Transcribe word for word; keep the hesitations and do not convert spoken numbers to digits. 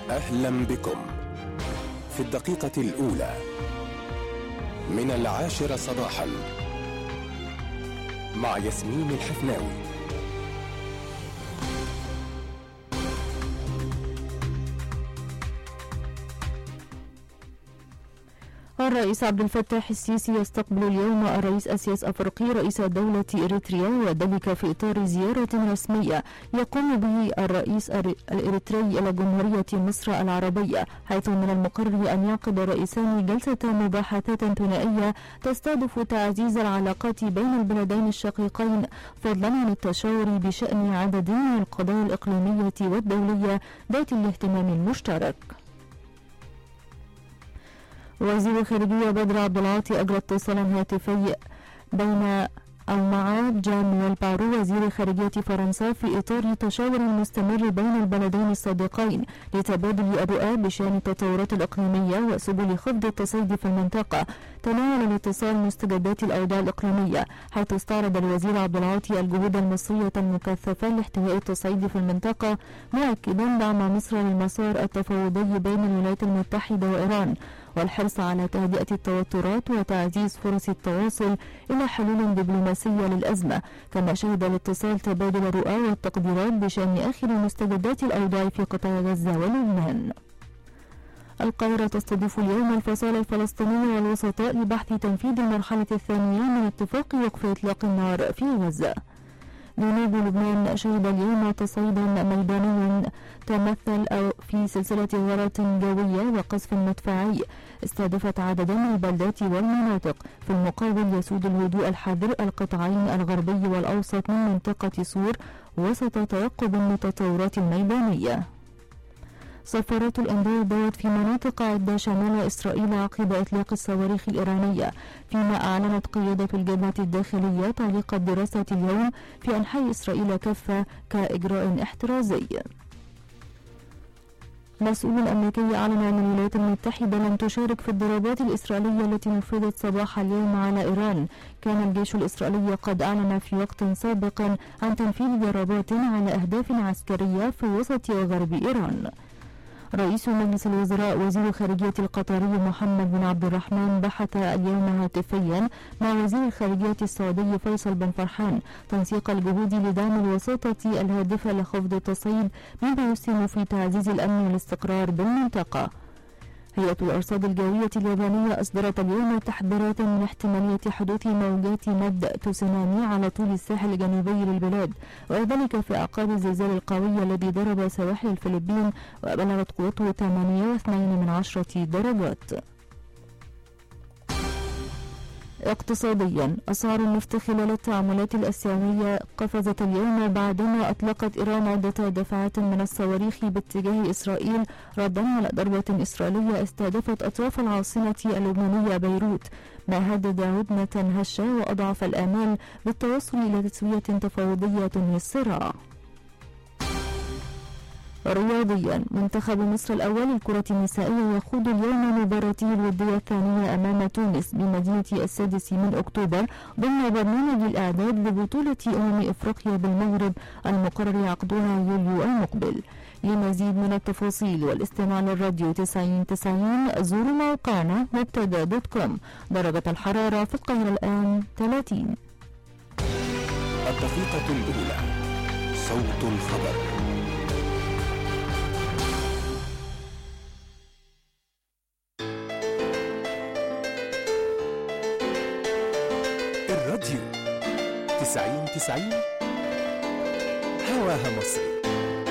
أهلا بكم في الدقيقة الأولى من العاشرة صباحا مع ياسمين الحفناوي. الرئيس عبد الفتاح السيسي يستقبل اليوم الرئيس السياس أفريقي رئيس دولة إريتريا، وذلك في إطار زيارة رسمية يقوم به الرئيس الإريتري إلى جمهورية مصر العربية، حيث من المقرر أن يعقد الرئيسان جلسة مباحثات ثنائية تستهدف تعزيز العلاقات بين البلدين الشقيقين، فضلا عن التشاور بشأن عدد من القضايا الإقليمية والدولية ذات الاهتمام المشترك. وزير الخارجية بدر عبد العاطي أجرى اتصالا هاتفي بين أو مع جان بارو وزير خارجية فرنسا في إطار تشاور مستمر بين البلدين الصديقين لتبادل الرؤى بشأن التطورات الإقليمية وسبل خفض التصعيد في المنطقة. تناول الاتصال مستجدات الأوضاع الإقليمية، حيث استعرض الوزير عبد العاطي الجهود المصرية المكثفة لاحتواء التصعيد في المنطقة، مؤكدا دعم مصر للمسار التفاوضي بين الولايات المتحدة وإيران والحرص على تهدئة التوترات وتعزيز فرص التواصل إلى حلول دبلوماسية للأزمة. كما شهد الاتصال تبادل الرؤى والتقديرات بشأن آخر مستجدات الأوضاع في قطاع غزة ولبنان. القاهرة تستضيف اليوم الفصائل الفلسطينية والوسطاء لبحث تنفيذ المرحلة الثانية من اتفاق وقف إطلاق النار في غزة. جنوب لبنان شهد اليوم تصعيدا ميدانيا تمثل أو في سلسلة غارات جوية وقصف مدفعي استهدفت عددا من البلدات والمناطق. في المقابل يسود الهدوء الحذر القطاعين الغربي والأوسط من منطقة سور وسط ترقب التطورات الميدانية. صفارات الإنذار دارت في مناطق عدة شمال إسرائيل عقب إطلاق الصواريخ الإيرانية، فيما أعلنت قيادة الجبهة الداخلية تعليق الدراسة اليوم في أنحاء إسرائيل كافة كإجراء احترازي. مسؤول أمريكي أعلن أن الولايات المتحدة لم تشارك في الضربات الإسرائيلية التي نفذت صباح اليوم على إيران. كان الجيش الإسرائيلي قد أعلن في وقت سابق عن تنفيذ ضربات على أهداف عسكرية في وسط وغرب إيران. رئيس مجلس الوزراء وزير الخارجية القطري محمد بن عبد الرحمن بحث اليوم هاتفيا مع وزير الخارجية السعودي فيصل بن فرحان تنسيق الجهود لدعم الوساطة الهادفة لخفض التصعيد، مما يسهم في تعزيز الأمن والاستقرار بالمنطقة. هيئة الأرصاد الجوية اليابانية أصدرت اليوم تحذيرات من احتمالية حدوث موجات مد تسونامي على طول الساحل الجنوبي للبلاد، وذلك في أعقاب الزلزال القوي الذي ضرب سواحل الفلبين وبلغت قوته ثمانية فاصلة اثنين من عشرة درجات. اقتصاديا، أسعار النفط خلال التعاملات الآسيوية قفزت اليوم بعدما أطلقت إيران عدة دفعات من الصواريخ باتجاه إسرائيل ردا على ضربة إسرائيلية استهدفت أطراف العاصمة اللبنانية بيروت، ما هدد هدنة هشة وأضعف الآمال بالتوصل إلى تسوية تفاوضية للصراع. رياضيا، منتخب مصر الأول للكرة النسائية يخوض اليوم مباراته الودية الثانية أمام تونس بمدينة السادس من أكتوبر ضمن برنامج الإعداد لبطولة أمم إفريقيا بالمغرب المقرر عقدها يوليو المقبل. لمزيد من التفاصيل والاستماع للراديو تسعين تسعين زوروا موقعنا مبتدا دوت كوم. درجة الحرارة في القاهرة الآن ثلاثين. الدقيقة الأولى، صوت الخبر. الراديو تسعين تسعين هواها مصري.